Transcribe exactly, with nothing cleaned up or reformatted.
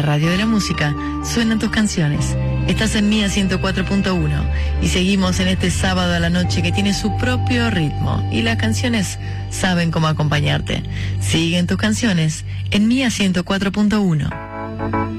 la radio de la música, suenan tus canciones. Estás en Mía ciento cuatro punto uno y seguimos en este sábado a la noche que tiene su propio ritmo y las canciones saben cómo acompañarte. Siguen tus canciones en Mía ciento cuatro punto uno.